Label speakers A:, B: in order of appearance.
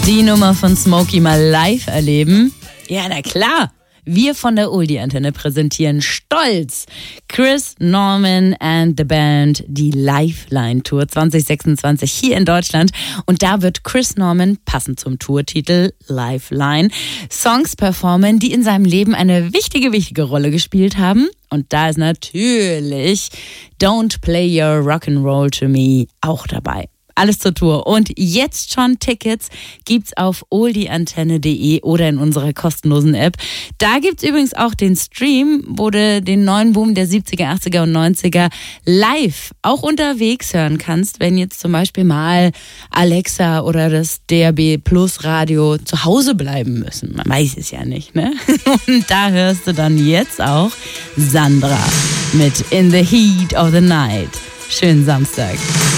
A: Die Nummer von Smokey mal live erleben? Ja, na klar. Wir von der Oldie-Antenne präsentieren stolz Chris Norman and the Band, die Lifeline Tour 2026 hier in Deutschland. Und da wird Chris Norman, passend zum Tourtitel Lifeline, Songs performen, die in seinem Leben eine wichtige Rolle gespielt haben. Und da ist natürlich Don't Play Your Rock'n'Roll to Me auch dabei. Alles zur Tour. Und jetzt schon Tickets gibt's auf oldieantenne.de oder in unserer kostenlosen App. Da gibt's übrigens auch den Stream, wo du den neuen Boom der 70er, 80er und 90er live auch unterwegs hören kannst, wenn jetzt zum Beispiel mal Alexa oder das DAB Plus Radio zu Hause bleiben müssen. Man weiß es ja nicht, ne? Und da hörst du dann jetzt auch Sandra mit In the Heat of the Night. Schönen Samstag.